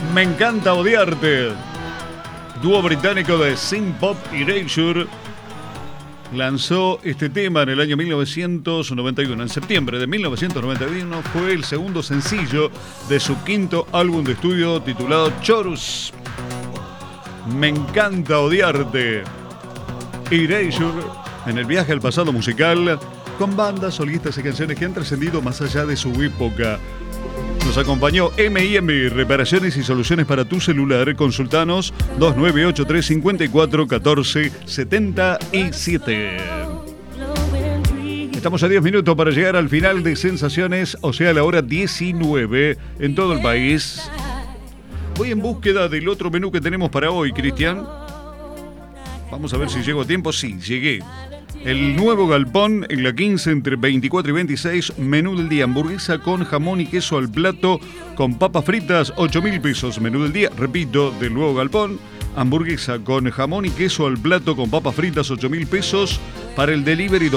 Me encanta odiarte. Dúo británico de synth pop Erasure lanzó este tema en el año 1991. En septiembre de 1991 fue el segundo sencillo de su quinto álbum de estudio titulado Chorus. Me encanta odiarte. Erasure en el viaje al pasado musical con bandas, solistas y canciones que han trascendido más allá de su época. Nos acompañó M&M, reparaciones y soluciones para tu celular. Consultanos 2983-5414-77. Estamos a 10 minutos para llegar al final de Sensaciones, o sea, a la hora 19 en todo el país. Voy en búsqueda del otro menú que tenemos para hoy, Cristian. Vamos a ver si llego a tiempo. Sí, llegué. El nuevo galpón en la 15 entre 24 y 26, menú del día, hamburguesa con jamón y queso al plato con papas fritas, 8.000 pesos. Menú del día, repito, del nuevo galpón, hamburguesa con jamón y queso al plato con papas fritas, 8.000 pesos. Para el delivery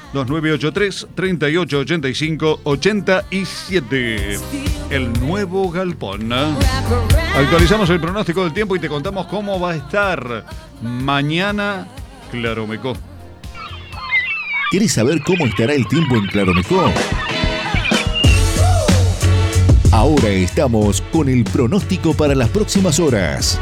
2983-3885-87. El nuevo galpón. Actualizamos el pronóstico del tiempo y te contamos cómo va a estar mañana Claromecó. ¿Quieres saber cómo estará el tiempo en Claromecó? Ahora estamos con el pronóstico para las próximas horas.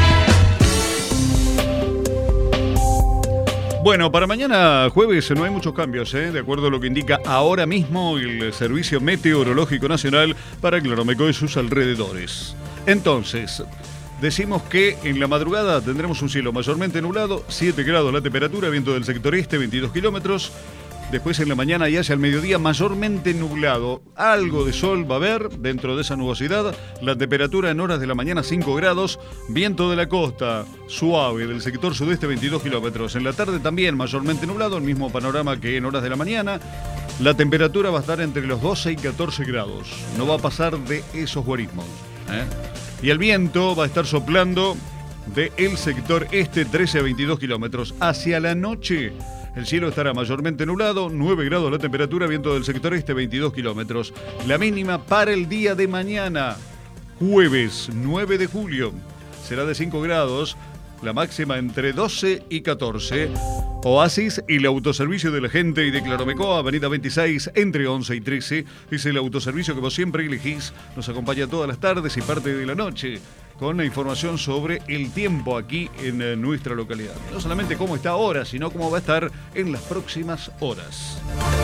Bueno, para mañana jueves no hay muchos cambios, de acuerdo a lo que indica ahora mismo el Servicio Meteorológico Nacional para Claromecó y sus alrededores. Entonces, decimos que en la madrugada tendremos un cielo mayormente nublado, 7 grados la temperatura, viento del sector este, 22 kilómetros. Después en la mañana y hacia el mediodía mayormente nublado. Algo de sol va a haber dentro de esa nubosidad. La temperatura en horas de la mañana 5 grados. Viento de la costa suave del sector sudeste 22 kilómetros. En la tarde también mayormente nublado. El mismo panorama que en horas de la mañana. La temperatura va a estar entre los 12 y 14 grados. No va a pasar de esos guarismos. Y el viento va a estar soplando del sector este 13 a 22 kilómetros. Hacia la noche el cielo estará mayormente nublado, 9 grados la temperatura, viento del sector este 22 kilómetros. La mínima para el día de mañana, jueves 9 de julio, será de 5 grados, la máxima entre 12 y 14. Oasis y el autoservicio de la gente y de Claromecó, avenida 26, entre 11 y 13. Es el autoservicio que vos siempre elegís. Nos acompaña todas las tardes y parte de la noche con la información sobre el tiempo aquí en nuestra localidad. No solamente cómo está ahora, sino cómo va a estar en las próximas horas.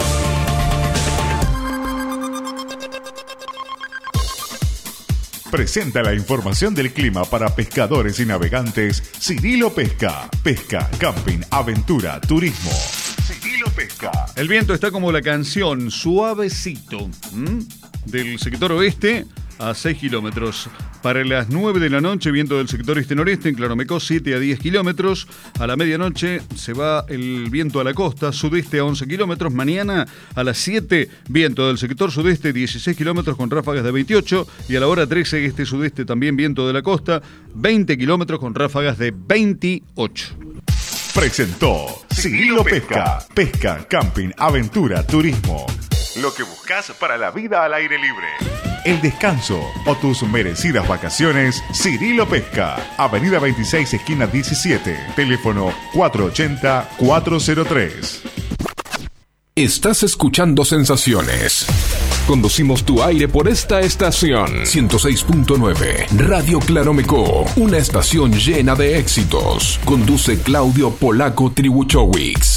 Presenta la información del clima para pescadores y navegantes Cirilo Pesca. Pesca, camping, aventura, turismo. Cirilo Pesca. El viento está como la canción, suavecito, del sector oeste a 6 kilómetros. Para las 9 de la noche, viento del sector este-noreste, en Claromecó 7 a 10 kilómetros. A la medianoche se va el viento a la costa, sudeste a 11 kilómetros. Mañana a las 7, viento del sector sudeste 16 kilómetros con ráfagas de 28. Y a la hora 13, este-sudeste también viento de la costa, 20 kilómetros con ráfagas de 28. Presentó Cirilo Pesca. Pesca, camping, aventura, turismo. Lo que buscas para la vida al aire libre. El descanso o tus merecidas vacaciones, Cirilo Pesca. Avenida 26, esquina 17. Teléfono 480-403. Estás escuchando Sensaciones. Conducimos tu aire por esta estación. 106.9 Radio Claromecó. Una estación llena de éxitos. Conduce Claudio Polaco Tribuchowicz.